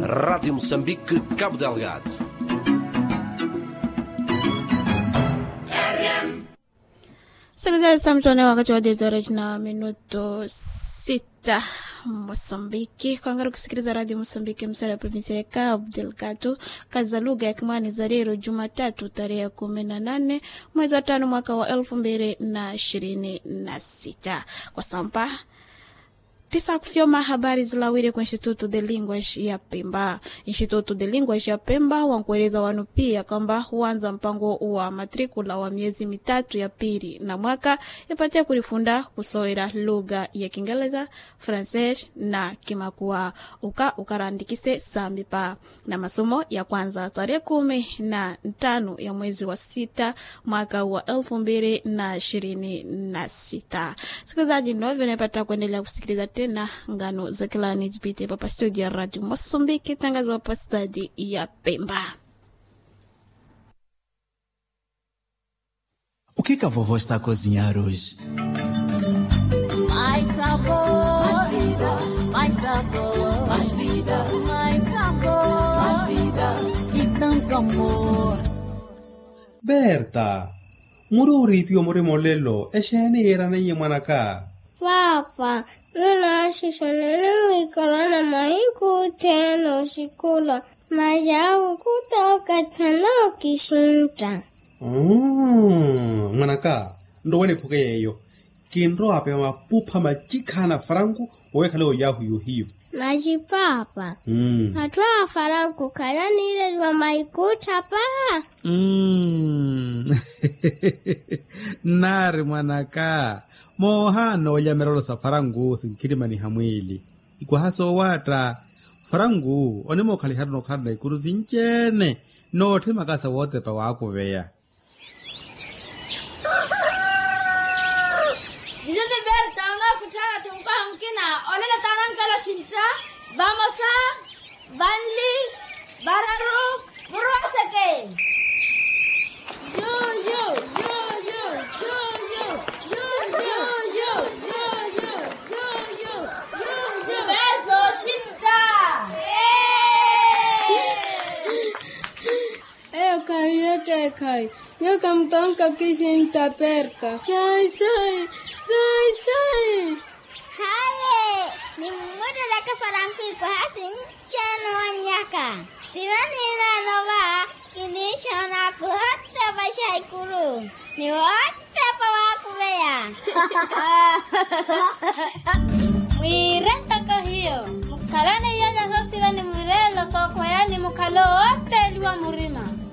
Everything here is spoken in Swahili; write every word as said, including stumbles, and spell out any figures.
Rádio Moçambique, Cabo Delgado. Sikilizaji, samtone wakati wa dezora na minuto sita Mosambiki. Kwa ngaro kusikiliza Radio Mosambiki msara ya provinsia ya Cabo Delgado. Kaza lugha ya Kimwani Zarero Jumatatu tarehe kumi na nane mwezi wa tano mwaka wa elfu mbili na ishirini na sita. Kwa sampa tisa kufyoma habari zilawire kwa Instituto de Linguas ya Pemba. Instituto de Linguas ya Pemba wankueleza wanu pia kwamba huanza mpango wa matrikula wa miezi mitatu ya pili na mwaka ipatia kulifunda kusoera lugha ya Kiingereza, Francais na Kimakua uka ukarandikise sambipa na masomo ya kwanza tarehe kumi na tano ya mwezi wa sita mwaka wa elfu mbili na ishirini na sita. Sikilizaji, ndio napata kuendelea kusikiliza na ngano za kilani zipite papa studio ya Radio Mosambiki, tangazo hapa stadi ya Pemba. O que que a vovó está a cozinhar hoje? Mais sabor, mais vida, mais sabor, mais vida, mais sabor, mais vida e tanto amor. Berta, mururi pio more molelo, eshene era nenye manaka. Papa, nuna shishanenu ikolana mahiku teno shikula, majawu kutoka tano kishinta. Mm, manaka, ndo wene poke yeyo. Kinro ape mapupa majikana farangu, owe kaleo yahu yu hiyo. Maji papa, Mm. hatua farangu kaya nile lwa maikuta pa. Hum. Nari manaka. Mohano ya merolo sa farangu sinkirima ni hamwili. Ikuwa haso wata. Farangu, onimo kali hado no kada ikuru zinchene. No te makasa wote pa wako veya. Jijete Berta, unga kuchana tumpa mkina. Olela tanan kala shinta. Vamos a Banli, Bararu, Burrasake. Yo, yo, yo, yo, yo, yo, yo, yo, yo, yo, yo, yo, yo, yo, yo. Berto, shinta. Eu kai, eu kai, kai. Eu camtonka kishinta Berta. Sai, sai, sai, sai. Haye, ni muda laka farangu iko hasin chano wanyaka. Tirani na nova, kini shona kuhata bashai kuru. Ni wata pa waku beya. Mwirenta kahio. Mukalane yanya sosila ni mwirelo soko yani mukalo wote liwa murima.